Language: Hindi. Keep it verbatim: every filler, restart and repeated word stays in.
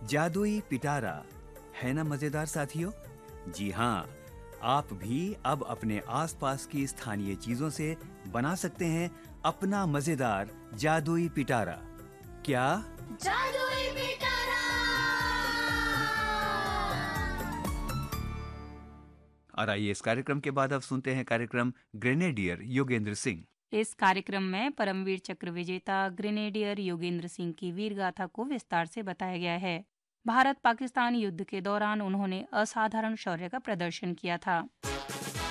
जादुई पिटारा है ना मजेदार साथियों? जी हाँ, आप भी अब अपने आसपास की स्थानीय चीजों से बना सकते हैं अपना मजेदार जादुई पिटारा। क्या? जादुई पिटारा। और आइए इस कार्यक्रम के बाद अब सुनते हैं कार्यक्रम ग्रेनेडियर योगेंद्र सिंह। इस कार्यक्रम में परमवीर चक्र विजेता ग्रेनेडियर योगेंद्र सिंह की वीर गाथा को विस्तार से बताया गया है। भारत पाकिस्तान युद्ध के दौरान उन्होंने असाधारण शौर्य का प्रदर्शन किया था।